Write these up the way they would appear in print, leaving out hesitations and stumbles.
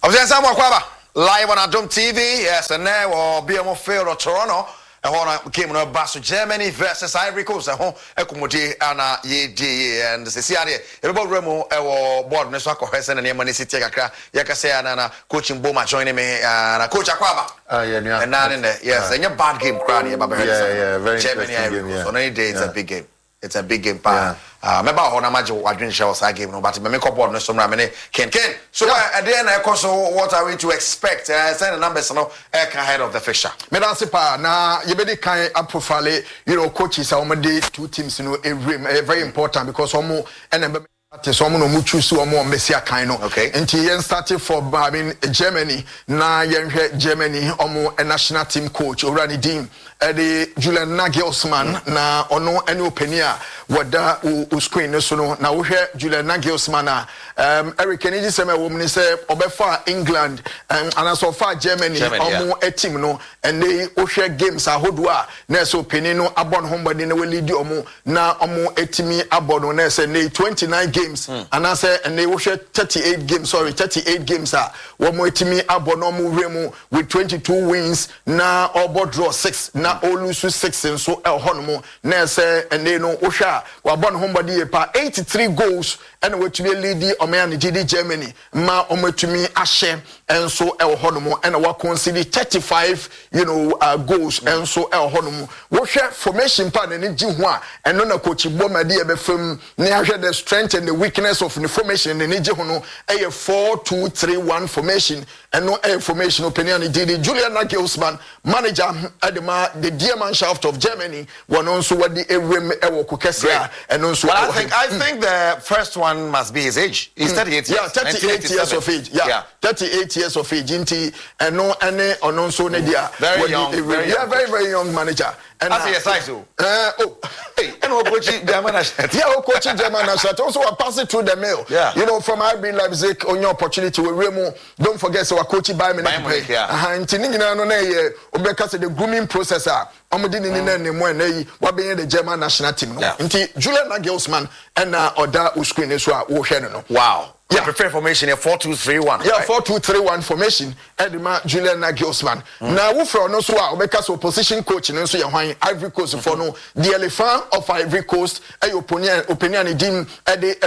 Ofiansa Mwakwaba live on Adom TV. Yes, and now or BMO Field or Toronto. And when came on Basso Germany versus Ivory Coast. And home Ekumudi Anna Ye and the Ciade. Everybody Remo or board Neswako Hessen and Yamani City Yakase and coaching Boma joining me and Coach Akwaba. Yeah. And now in there, yes, and your bad game crowd. Yeah, very Germany Ivory Coast. On any day it's a big game. It's a big game. Remember how much I didn't show us game, but me make up on some ramene Ken. So at the end, what are we to expect? Send the numbers no ahead of the fixture. Medansipa na yebedi kan profile, coaches are already two teams, very important because omo and some no mu choose omo Messia kind okay. Until yen started for Germany na yen Germany omo a national team coach Orani Dim the Julian Nagelsmann na ono any opinion wada u screen so no na wo hwe Julian Nagelsmann Eric Kennedy say woman say obefa England and so far Germany omo a team no and they wo hwe games ahodo a na so opinion no abon homebody na we lead omo na omo etimi abon na say 29 games and I say and they wo hwe 38 games are omo etimi abon omo remu with 22 wins na obo draw 6 na all lose 6 and so el honomo na say and they no ohwa wa bon homebody pa 83 goals and we to be lead oman GD Germany ma ometumi ahye and so el honomo and we consider 35 goals and so el honomo wo hwe formation pa na ni gi ho a and no na coach Bomadi e be fam na hwe the strength and the weakness of the formation na ni gi ho no e 4-2-3-1 formation and no formation opinion GD Julian Nagelsmann manager adema the dear Mannschaft of Germany one also what the ewem ewo kokesia and also well, I think the first one must be his age. He's 38 years. Yeah, 38 years of age. Yeah, 38 years of age. Inti and no any on so media. Very young. Very young manager. And I say size so. Hey, and we coaching German national. Yeah, coaching German national. Also, I pass it through the mail. Yeah. From RB Leipzig on your opportunity with Remo. Don't forget, so I coaching by me. Yeah. And Tinina no ne because the grooming process. Omudi ni ne mo na wa be the German national team no. Nti Julian Nagelsmann and oda uscreen so a wo hwe no. Wow. Yeah, prefer formation here 4-2-3-1. Yeah, 4-2-3-1 formation. Edema Julian Nagelsmann. Now, who for no so because opposition coach and so your Ivory Coast for no the elephant of Ivory Coast. A opinion dim at the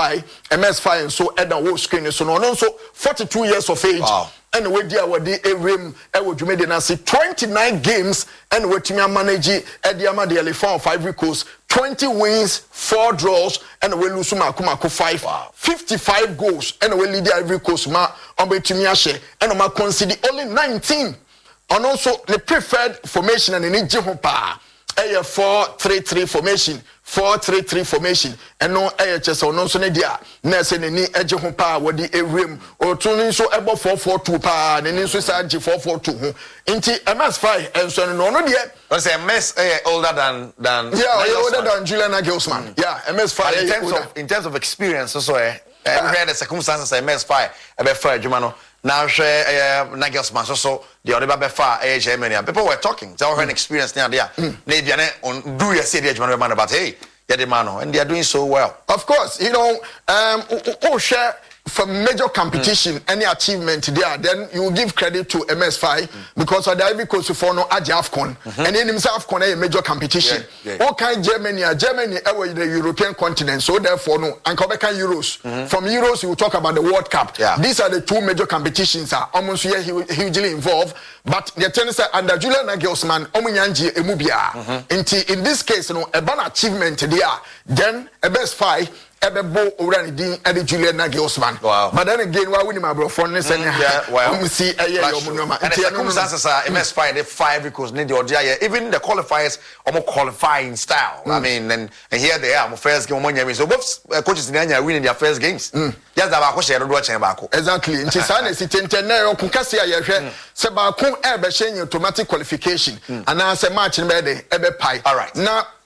MS5 and so at the whole screen so no so 42 years of age. Wow. And we deal with the rim, would you made in 29 games and what you manage at the elephant of Ivory Coast. 20 wins, 4 draws, and we lose Kumako 5. Wow. 55 goals, and we lead the Ivory Coast ma on Betimiashe, and I consider only 19. And also the preferred formation and in Jihopa. A 4-3-3 formation, 4-3-3 formation, and no AHS or no Sonedia, Nelson and Ejihopa, what the rim, or tuning so above 4-4-2 pa, and in Switzerland 4-4-2. Into MS5 and so no yet. I say MS older than older than Julian Nagelsmann. Yeah, MS5 in terms of experience, also we had the circumstances MS5 about Fred Jumano. Now Nagelsmann so the other far Germany. People were talking. They all had an experience now there. Maybe on do you say the German about hey, yeah, the man, and they are doing so well. Of course, share from major competition, any achievement there, then you will give credit to MS5 because of the Ivory Coast for no AFCON. And in himself, a major competition. Okay, Germany, the European continent, so therefore, no, and Quebec Euros. From Euros, you will talk about the World Cup. Yeah. These are the two major competitions are almost hugely involved. But the tennis under Julian Nagelsmann, Omunyanji Emubia. In this case, a bad achievement there, then MS5. Ebebo Oranidin and Julian Nagelsmann. Wow. But then again, why wouldn't my bro for see and the circumstances are MS5 5 because need the even the qualifiers are qualifying style. I mean, and here they are, first game one. So both coaches in Anya winning their first games. Yes, about exactly. In Tisane, Sitentene, Kukasia, Sabakun Ebe automatic qualification, and now say match in bed, Ebe Pie. All right. Now,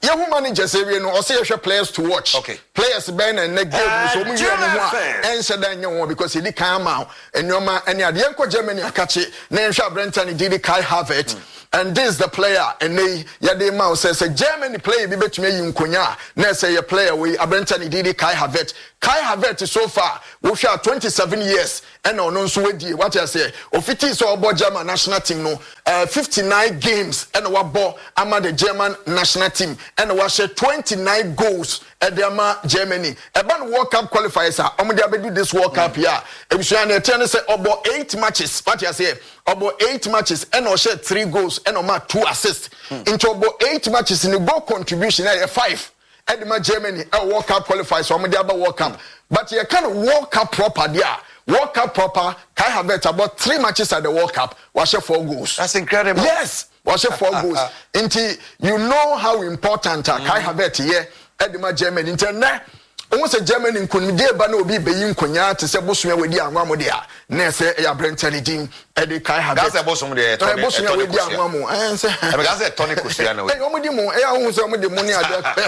Yahoo managers area no, or say you players to watch. Okay. Players Ben and next game so many and said that because he come out and your man and Yanko Germany Akachi, name Brenton did Kai Havertz. And this is the player, and they mouse says a Germany player be bet me in Konya. Now say a player we Abrentani Didi Kai Havertz. Kai Havertz so far we share 27 years and on Swedi. What I say, of it is all about German national team no 59 games and what ball ama the German national team and we share 29 goals at the Germany. About World Cup qualifiers are do this World Cup here. If you are say about 8 matches, what I say about 8 matches and we share 3 goals and oma 2 assists. Into about 8 matches in the goal contribution 5. Edema Germany World Cup qualifiers so about World Cup. But you kind of World Cup proper there. World Cup proper Kai Havertz about 3 matches at the World Cup. Was 4 goals. That's incredible. Yes, was 4 goals. Until you know how important Kai Havertz here Edema Germany internet. Almost a German in Kunde Bano be being Konya to say Bosnia with the Amamodia. Nese a Brentani team, Eddie Kai Havertz. That's a Bosnia with the Amamo. And say, I got Tony Cusiano. Omodimo, I almost some of the money.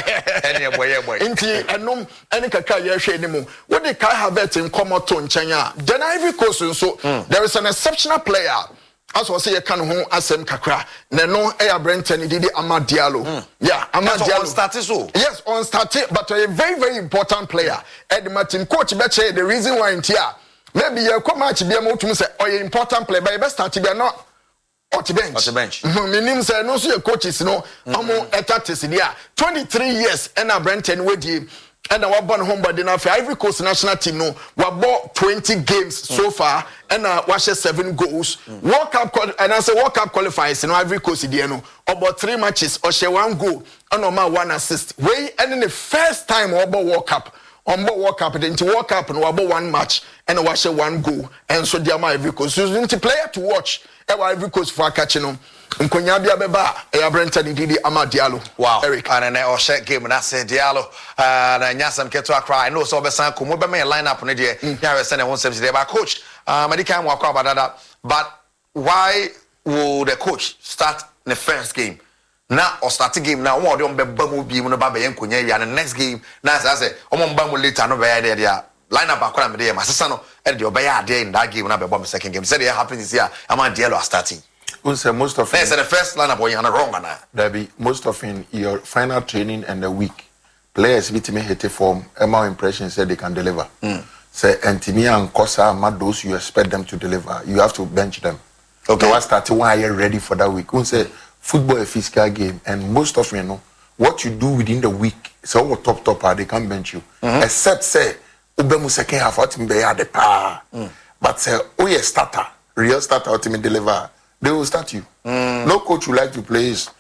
Inti and no any Kaka anymore. What the Kai Havertz in Comoton China. Then Ivory Coast so there is an exceptional player. As I say, you can home asem kakra. No air Brenton did Amad Diallo. Yeah, Amad Diallo. On started so. Yes, on started, but a very, very important player. Ed Martin, coach, betcha the reason why in here. Maybe you come out to be a more to say, oh, you important player, but you best start to be not on the bench. On the bench. Meaning, say, no, so your coaches, no, Amo etatis in here. 23 years, and a Brenton with you. And our born home by the Ivory Coast national team no we bought 20 games so far and watch 7 goals. World Cup and I say World Cup qualifiers in Ivory Coast no about 3 matches or share 1 goal and normal 1 assist. We and in the first time about World Cup on board World Cup then to World Cup and about 1 match and watch 1 goal and so dear my Ivory Coast. So you need to player to watch Ivory Coast for catching them. Nkonyabia beba e Brenton Didi Amad Diallo. Wow. Eric. And then share game na say Diallo na nyasam keto akra. I know so obesan ko mo be me line up ne de. Ya we send 170 there but coach medical mo akwa badada. But why will the coach start the first game? Na or start the game now one of them be bamu bi mo no ba be nkonya ya the next game na say omo mba mo later no be there line up akwa me there masesa no e de obeya there in that game na be bomb second game. Said it happens here Amad Diallo are starting. Most of the first lineup when you're wrong or not. There be most of in your final training and the week players bit me hit form my impression said they can deliver. Say Antimia and Kosa those you expect them to deliver. You have to bench them. Okay. So start why you're ready for that week. Say football a physical game and most of you know what you do within the week. So what top they can bench you. Except say Ubemu second half out be at the power. But say starter, real starter ultimate deliver. They will start you. No coach would like to play his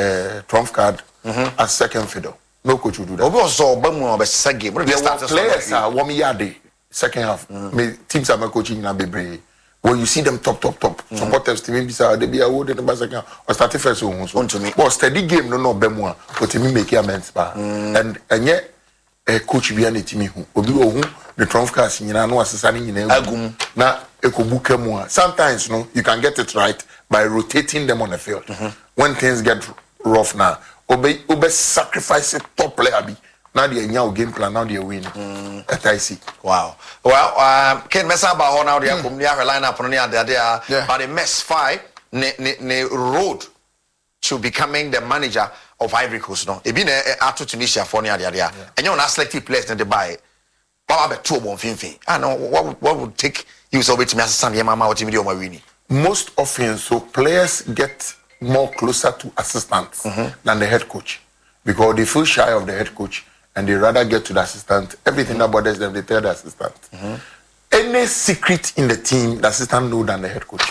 trump card as second fiddle. No coach will do that. Also, second game. Players are 1 year second half. Teams are coaching now. When you see them top. Supporters team they be awarded the second or starting first. But steady game no bemwa. But me make amends ba. And yet a coach be an team who the trump cards in no assessing in na. Sometimes you can get it right by rotating them on the field. When things get rough now, obey sacrifice it top player be. Now they are game plan, now they win. That I see. Wow. Well, Ken Messaba now they are line up on there. But the mess 5 ne road to becoming the manager of Ivory Coast. No, it been a Tunisia for near there. And you're not selected players in the buy. Baba 2 bon fin. I know what would take you so with me as Sunday mama what video winning. Most often so players get more closer to assistants than the head coach because they feel shy of the head coach and they rather get to the assistant. Everything that bothers them they tell the assistant. Any secret in the team the assistant know than the head coach.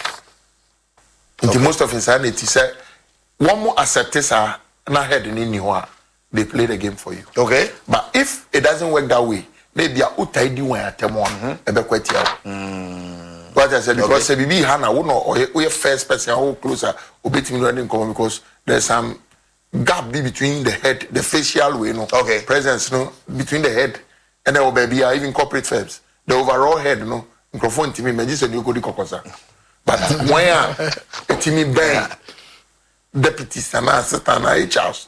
Okay. Most of insanity say one more acceptance are not head in anywhere. They play the game for you. Okay. But if it doesn't work that way, maybe a utidy when I tell one what I said because Bibi Hana would know or first person who closer obeting running come because there's some gap between the head, the facial way, presence between the head and the baby even corporate firms. The overall head, microphone to me, magician you could kokosa. But where a Timmy Bay deputy Sana Satana H house.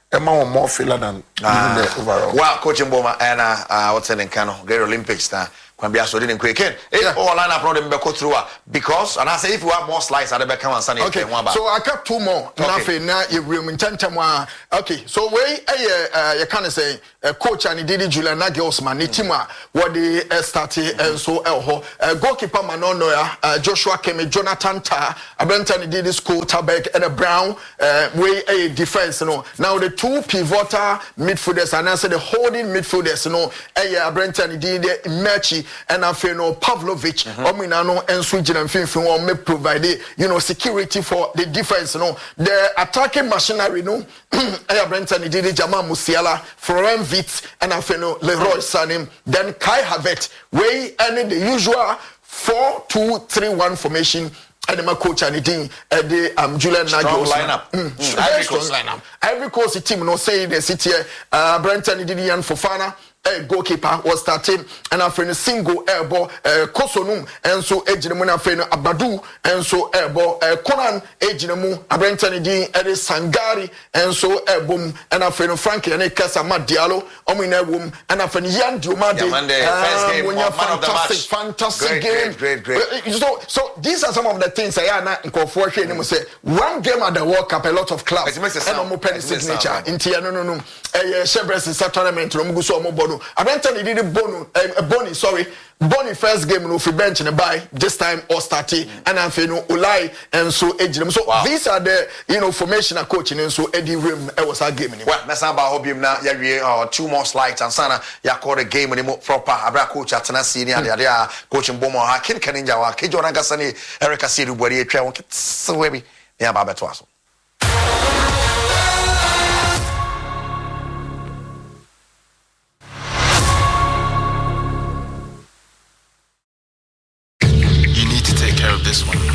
Emma more failure than even the overall. Well, Coach Mboma and what's in Kano, Great Olympics now. Kwambia so didn't quick in. All line up on them go through because and I say if you have more slides at the back and Sunday. Okay, so I got 2 more. Okay. Now you room in 10 okay, so we you can say coach and Didi Julian Nagelsmann, Nitima, what they started and so goalkeeper Manonoya, Joshua Kemi, Jonathan Ta, Abentan did this quarterback and a Brown way a defense, you know. Now the 2 pivotal midfielders and answer the holding midfielders, you know, Abentan did Merchi and I feel no Pavlovic, Ominano and Sweden and Finfin may provide you know security for the defense, you know. The attacking machinery, no, Brenton did it, Jamal Musiala, Florent Vitz, and I feel no Leroy Sané, then Kai Havertz, way and the usual 4-2-3-1 formation. And my coach and the Julian Nagelsmann lineup. Very strong lineup. Every course team no say the city Brenton did and Fofana. Goalkeeper was starting and after a single airball Kosonum and so ejinemu na after Abadu and so airball Conan ejinemu Abrentani di Sangari and so airbom and after Frankie and Kasama Diallo omina wom and after Yan Diomande first game man of the match. Fantastic game. Great. So these are some of the things I na nkofo hwe ni say one game at the World Cup a lot of clubs and omo penny signature intia no Shebres tournament no muguso omo bono Abrentani did Bonnie first game no free bench in the buy this time or starting and I'm feeling Ulai and so ejim. So these are the formation a coaching and so Eddie Rim was our game. Well, let's about hope him now. Yeah, 2 more slides and sana ya call the game anymore proper. Abra coach at Tanasi and the other coaching Bomo Hakin Kaninja wa Kijo Nagasani Erica Sidu Body a trail so maybe yeah Baba Twaso. This one.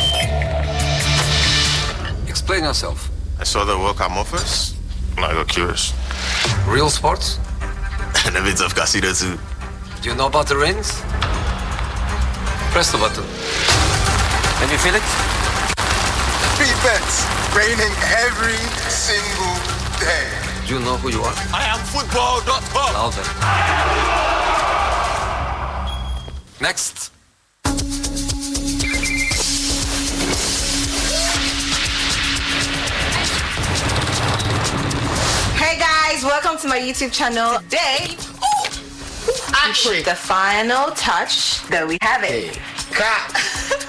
Explain yourself. I saw the World Cup offers and I got curious. Real sports? And a bit of casino too. Do you know about the rings? Press the button. Can you feel it? Free bets raining every single day. Do you know who you are? I am football.com. Louder. Next. Hey guys, welcome to my YouTube channel. Today, actually, the final touch that we have it.